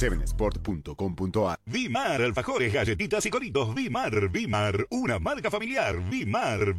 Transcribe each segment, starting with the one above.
7sport.com.ar. Vimar, alfajores, galletitas y coritos. Vimar, una marca familiar. Vimar.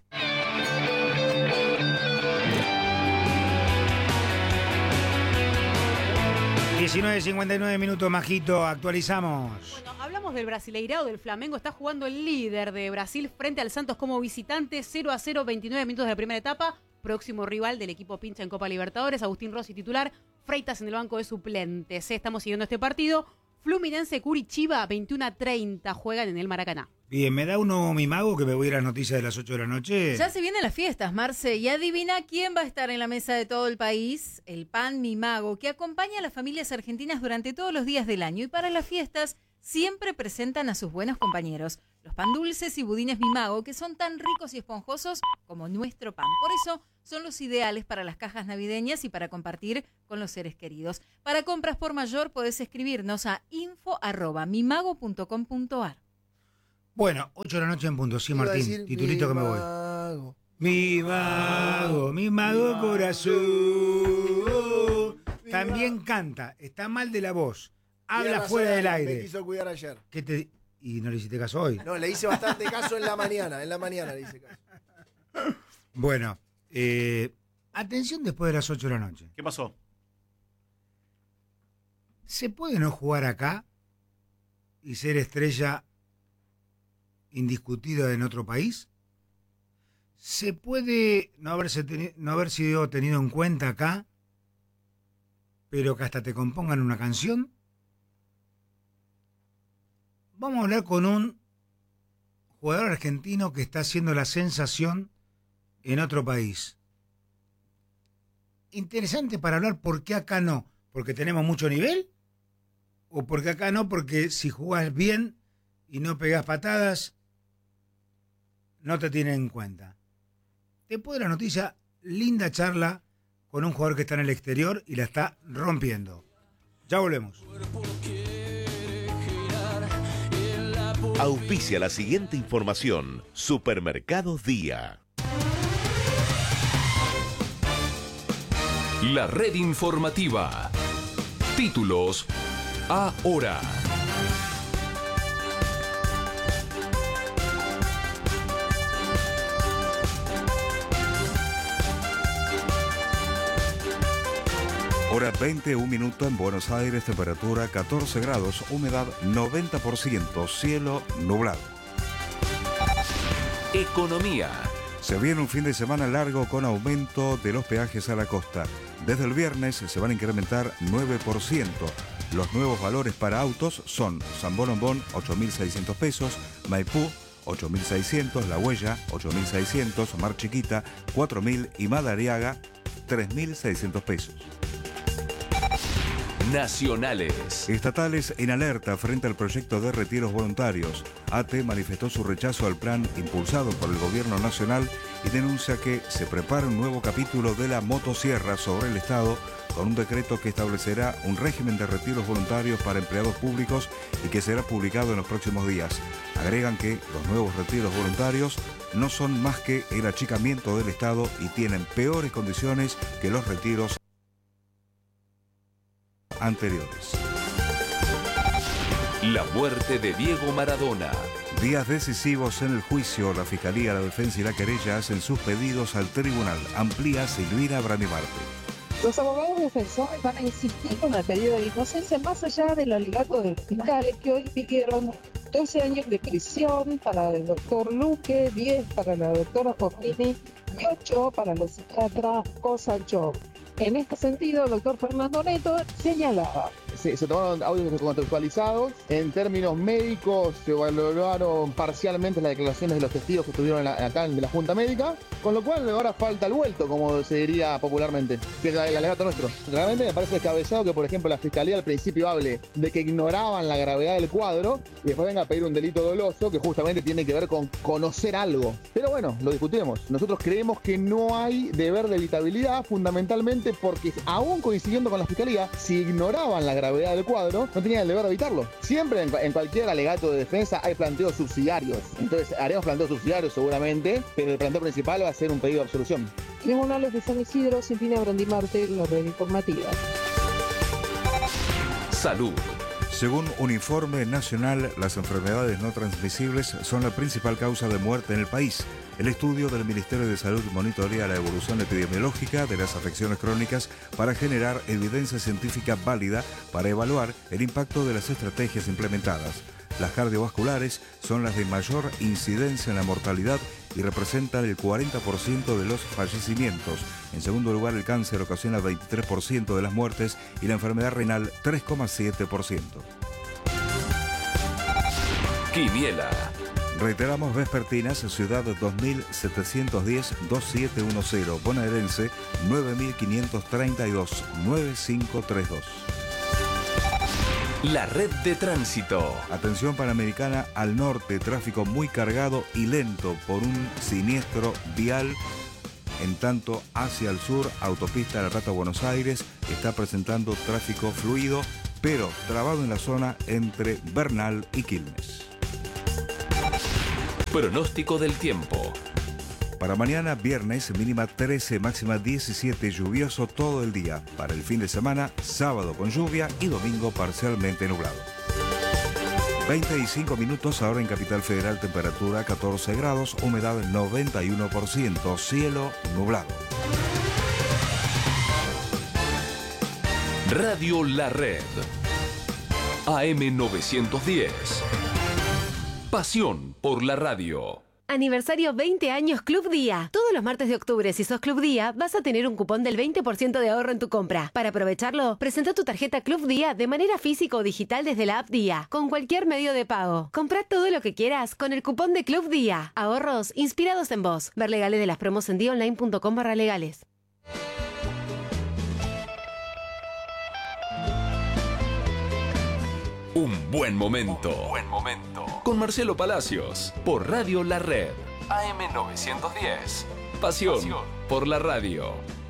...19:59 Majito, actualizamos. Bueno, hablamos del Brasileirao del Flamengo. Está jugando el líder de Brasil frente al Santos como visitante. 0-0, 29 minutos de la primera etapa. Próximo rival del equipo pincha en Copa Libertadores. Agustín Rossi titular. Freitas en el banco de suplentes. Estamos siguiendo este partido. Fluminense Curitiba, 21:30. Juegan en el Maracaná. Bien, ¿me da uno mi mago que me voy a ir a las noticias de las 8 de la noche? Ya se vienen las fiestas, Marce, y adivina quién va a estar en la mesa de todo el país. El pan Mi Mago, que acompaña a las familias argentinas durante todos los días del año. Y para las fiestas siempre presentan a sus buenos compañeros, los pan dulces y budines Mi Mago, que son tan ricos y esponjosos como nuestro pan. Por eso son los ideales para las cajas navideñas y para compartir con los seres queridos. Para compras por mayor podés escribirnos a info@mimago.com.ar. Bueno, 8 de la noche en punto. Sí, Martín, titulito que me voy. Mi mago corazón. También canta, está mal de la voz. Habla fuera del aire. Me quiso cuidar ayer. ¿Y no le hiciste caso hoy? No, le hice bastante caso en la mañana le hice caso. Bueno, atención después de las 8 de la noche. ¿Qué pasó? ¿Se puede no jugar acá y ser estrella indiscutida en otro país? ¿Se puede no haber sido tenido en cuenta acá, pero que hasta te compongan una canción? Vamos a hablar con un jugador argentino que está haciendo la sensación en otro país. Interesante para hablar por qué acá no. ¿Porque tenemos mucho nivel? ¿O porque acá no? Porque si jugás bien y no pegás patadas, no te tienen en cuenta. Después de la noticia, linda charla con un jugador que está en el exterior y la está rompiendo. Ya volvemos. Auspicia la siguiente información. Supermercados Día. La red informativa. Títulos ahora. Hora 20, 1 minuto en Buenos Aires, temperatura 14 grados, humedad 90%, cielo nublado. Economía. Se viene un fin de semana largo con aumento de los peajes a la costa. Desde el viernes se van a incrementar 9%. Los nuevos valores para autos son San Bolombón, 8.600 pesos, Maipú, 8.600, La Huella, 8.600, Mar Chiquita, 4.000 y Madariaga, 3.600 pesos. Nacionales. Estatales en alerta frente al proyecto de retiros voluntarios. ATE manifestó su rechazo al plan impulsado por el gobierno nacional y denuncia que se prepara un nuevo capítulo de la motosierra sobre el Estado con un decreto que establecerá un régimen de retiros voluntarios para empleados públicos y que será publicado en los próximos días. Agregan que los nuevos retiros voluntarios no son más que el achicamiento del Estado y tienen peores condiciones que los retiros anteriores. La muerte de Diego Maradona. Días decisivos en el juicio. La Fiscalía, la Defensa y la querella hacen sus pedidos al tribunal. Amplía Silvina Branimarte. Los abogados defensores van a insistir con el pedido de inocencia más allá del alegato de los fiscales que hoy pidieron 12 años de prisión para el doctor Luque, 10 para la doctora Fortini y 8 para la psiquiatra Cosancho. En este sentido, el doctor Fernando Neto señalaba. Se tomaron audios contextualizados. En términos médicos, se evaluaron parcialmente las declaraciones de los testigos que estuvieron acá en la Junta Médica, con lo cual ahora falta el vuelto, como se diría popularmente, que es el alegato nuestro. Realmente me parece descabellado que, por ejemplo, la Fiscalía al principio hable de que ignoraban la gravedad del cuadro y después venga a pedir un delito doloso que justamente tiene que ver con conocer algo. Pero bueno, lo discutiremos. Nosotros creemos que no hay deber de evitabilidad, fundamentalmente porque, aún coincidiendo con la Fiscalía, si ignoraban la gravedad del cuadro, no tenían el deber de evitarlo. Siempre en cualquier alegato de defensa hay planteos subsidiarios. Entonces haremos planteos subsidiarios seguramente, pero el planteo principal va a ser un pedido de absolución. Tribunales de San Isidro, Silvina Brandimarte, la red informativa. Salud. Según un informe nacional, las enfermedades no transmisibles son la principal causa de muerte en el país. El estudio del Ministerio de Salud monitorea la evolución epidemiológica de las afecciones crónicas para generar evidencia científica válida para evaluar el impacto de las estrategias implementadas. Las cardiovasculares son las de mayor incidencia en la mortalidad y representan el 40% de los fallecimientos. En segundo lugar, el cáncer ocasiona 23% de las muertes y la enfermedad renal 3,7%. Quiniela. Reiteramos vespertinas, Ciudad 2710-2710, bonaerense 9532-9532. La red de tránsito. Atención Panamericana al norte, tráfico muy cargado y lento por un siniestro vial. En tanto, hacia el sur, autopista La Plata Buenos Aires está presentando tráfico fluido, pero trabado en la zona entre Bernal y Quilmes. Pronóstico del tiempo. Para mañana, viernes, mínima 13, máxima 17, lluvioso todo el día. Para el fin de semana, sábado con lluvia y domingo parcialmente nublado. 25 minutos ahora en Capital Federal, temperatura 14 grados, humedad 91%, cielo nublado. Radio La Red. AM 910. Pasión por la radio. Aniversario 20 años Club Día. Todos los martes de octubre, si sos Club Día, vas a tener un cupón del 20% de ahorro en tu compra. Para aprovecharlo, presenta tu tarjeta Club Día de manera física o digital desde la app Día, con cualquier medio de pago. Comprá todo lo que quieras con el cupón de Club Día. Ahorros inspirados en vos. Ver legales de las promos en diaonline.com/legales. Un buen momento. Con Marcelo Palacios, por Radio La Red. AM 910. Pasión por la radio.